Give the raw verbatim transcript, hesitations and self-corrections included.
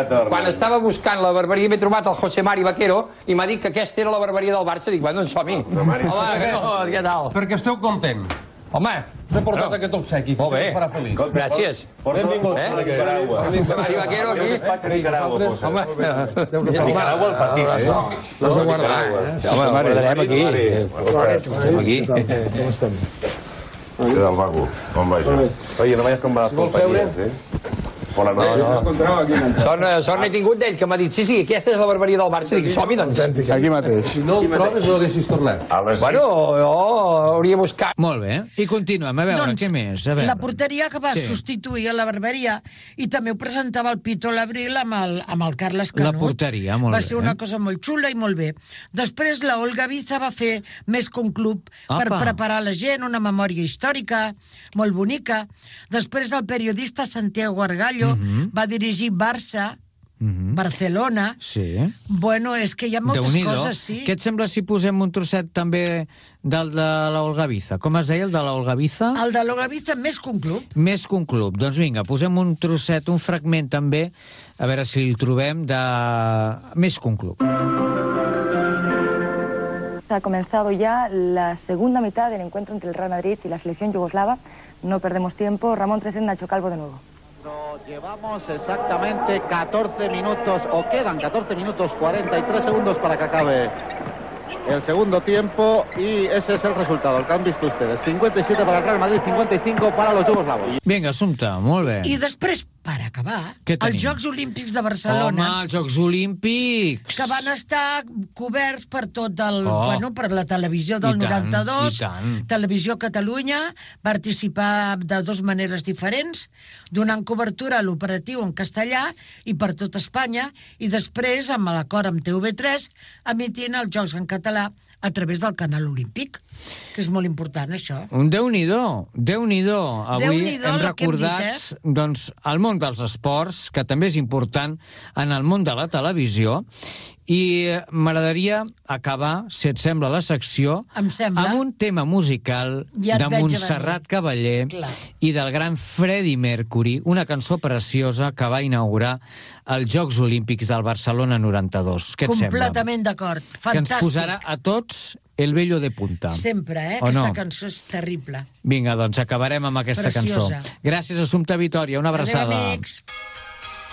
quan estava buscant la barberia m'he trobat el José Mari Vaquero i m'ha dit que aquesta era la barberia del Barça. Dic, bueno, doncs som-hi. Home, què tal? Perquè esteu content. Home, us he portat aquest obsequi. Molt bé. Us farà feliç. Gràcies. Benvingut. José Mari Vaquero aquí. Home, Nicaragua al partit, eh? L'has de guardar, eh? home, guardarem aquí. Estem aquí. Com estem? ¿Qué tal, Paco? Com va això? Oye, no vayas con malas compañías, eh? Hola, no, no. Sort n'he tingut d'ell, que m'ha dit, sí, sí, aquesta és la barberia del Barça. Dic, som-hi, doncs. Aquí mateix. Si no el trobes, no deixis tornar. Bueno, jo hauria buscat. Molt bé. I continuem. A veure, Doncs, què més? A veure. la porteria que va Sí. substituir a la barberia i també ho presentava el Pito Labril amb el, amb el Carles Canut. La porteria, molt va bé. ser una cosa molt xula i molt bé. Després la Olga Biza va fer més que un club per Apa. preparar la gent, una memòria històrica molt bonica. Després el periodista Santiago Argallo va dirigir Barça, Barcelona. Sí. Bueno, és que hi ha moltes Déu-n'hi-do. coses, sí. Què et sembla si posem un trosset també del de l'Olga Biza? Com es deia, el de l'Olga Biza? El de l'Olga Biza més que un club. Més que un club. Doncs vinga, posem un trosset, un fragment també, a veure si el trobem, de més que un club. Ha comenzado ya la segunda mitad del encuentro entre el Real Madrid y la selección yugoslava. No perdemos tiempo. Ramón Tresed, Nacho Calvo de nuevo. Llevamos exactamente catorce minutos, o quedan catorce minutos cuarenta y tres segundos para que acabe el segundo tiempo, y ese es el resultado, el que han visto ustedes. cincuenta y siete para el Real Madrid, cincuenta y cinco para los yugoslavos. Vinga, assumpte, molt bé. I després, per acabar, Què els tenim? Jocs Olímpics de Barcelona, Home, els Jocs Olímpics! que van estar coberts per tot el... Oh. Bueno, per la televisió del I tant, noranta-dos, i tant. Televisió Catalunya, participar de dues maneres diferents, donant cobertura a l'operatiu en castellà i per tot Espanya, i després, amb l'acord amb T V tres, emitint els Jocs en català a través del canal olímpic, que és molt important, això. Un Déu-n'hi-do, Déu-n'hi-do. Avui Déu-n'hi-do hem el que hem recordat dit, doncs, el món dels esports, que també és important en el món de la televisió, i m'agradaria acabar, si et sembla, la secció Em sembla. amb un tema musical Ja et de veig a Montserrat Cavaller Clar. i del gran Freddie Mercury, una cançó preciosa que va inaugurar els Jocs Olímpics del Barcelona noranta-dos. Què et sembla? Completament d'acord. Que ens Fantàstic. posarà a tots el vello de punta. Sempre, eh? O Aquesta no? cançó és terrible. Vinga, doncs acabarem amb aquesta Preciosa. cançó. Gràcies, Assumpta Vitòria. Una abraçada. Adéu, amics.